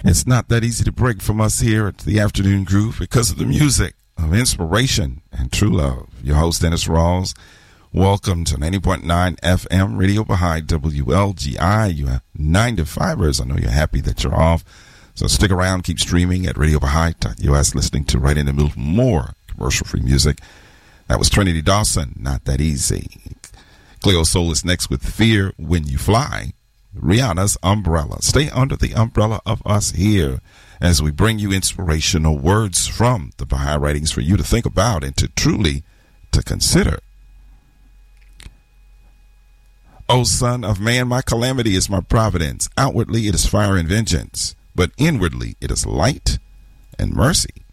It's not that easy to break from us here at the Afternoon Groove because of the music of inspiration and true love. Your host, Dennis Rawls. Welcome to 90.9 FM Radio Baha'i WLGI. You have 9 to 5ers. I know you're happy that you're off. So stick around, keep streaming at radiobaha'i.us, listening to Right in the Middle more commercial-free music. That was Trinity Dawson, Not That Easy. Cleo Soul is next with Fear When You Fly. Rihanna's Umbrella. Stay under the umbrella of us here as we bring you inspirational words from the Baha'i writings for you to think about and to truly to consider. O son of man, my calamity is my providence. Outwardly it is fire and vengeance, but inwardly it is light and mercy.